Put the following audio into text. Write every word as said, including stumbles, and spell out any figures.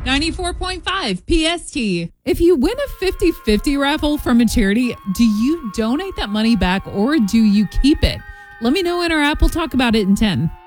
ninety-four point five P S T. If you win a fifty-fifty raffle from a charity, do you donate that money back or do you keep it? Let me know in our app. We'll talk about it in ten.